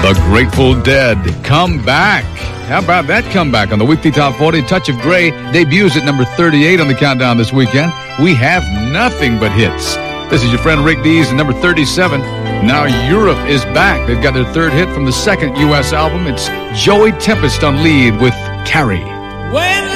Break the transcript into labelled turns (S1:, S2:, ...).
S1: The Grateful Dead, Come Back. How about that comeback on the weekly top 40? Touch of Grey debuts at number 38 on the countdown this weekend. We have nothing but hits. This is your friend Rick Dees, number 37. Now Europe is back. They've got their third hit from the second U.S. album. It's Joey Tempest on lead with Carrie.
S2: When